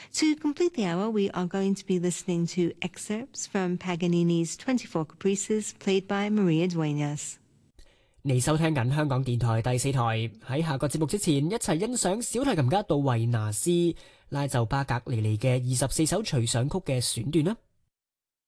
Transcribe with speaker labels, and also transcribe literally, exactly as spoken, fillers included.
Speaker 1: To complete the hour, we are going to be listening to excerpts from Paganini's twenty-four Caprices, played by Maria Dueñas.
Speaker 2: 你收聽緊香港電台第四台，喺下個節目之前，一齊欣賞小提琴家杜維納斯拉就巴格尼尼嘅二十四首隨想曲嘅選段啦。